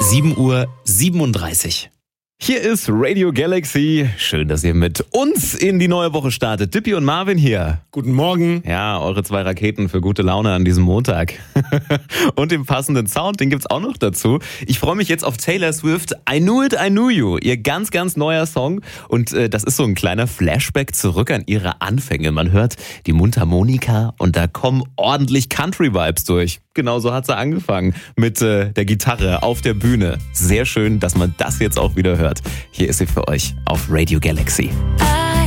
7:37 Uhr. Hier ist Radio Galaxy. Schön, dass ihr mit uns in die neue Woche startet. Dippy und Marvin hier. Guten Morgen. Ja, eure 2 Raketen für gute Laune an diesem Montag. Und den passenden Sound, den gibt's auch noch dazu. Ich freue mich jetzt auf Taylor Swift. I Knew It, I Knew You. Ihr ganz, ganz neuer Song. Und das ist so ein kleiner Flashback zurück an ihre Anfänge. Man hört die Mundharmonika und da kommen ordentlich Country-Vibes durch. Genau so hat sie angefangen mit der Gitarre auf der Bühne. Sehr schön, dass man das jetzt auch wieder hört. Hier ist sie für euch auf Radio Galaxy.